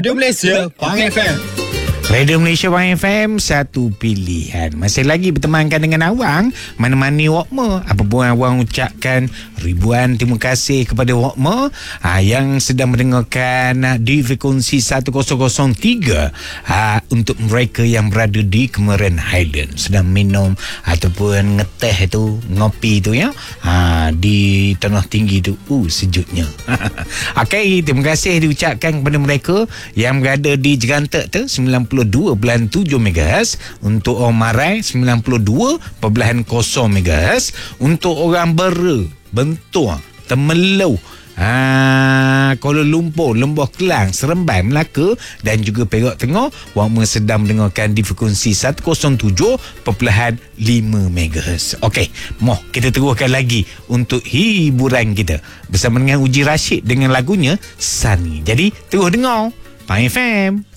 Radio Malaysia, Pang FM. Radio Malaysia Pang FM, satu pilihan. Masih lagi bertemankan dengan awang, mana-mana Wokma. Apa pun awang ucapkan ribuan terima kasih kepada Wokma yang sedang mendengarkan di frekuensi 1003 untuk mereka yang berada di Cameron Highland sedang minum ataupun ngeteh tu, ngopi tu ya, di Tanah Tinggi tu. Sejuknya. Okey, terima kasih diucapkan kepada mereka yang berada di Jerantek tu 92.7 MHz, untuk orang Marai 92.0 MHz, untuk orang Bera, Bentua, Temelau, Kuala Lumpur, Lembah Kelang, Seremban, Melaka dan juga Perak Tengah. Wang sedang mendengarkan di frekuensi 107.5 MHz. Okey, moh kita teruskan lagi untuk hiburan kita bersama dengan Uji Rashid dengan lagunya Sunny. Jadi terus dengar Pang FM.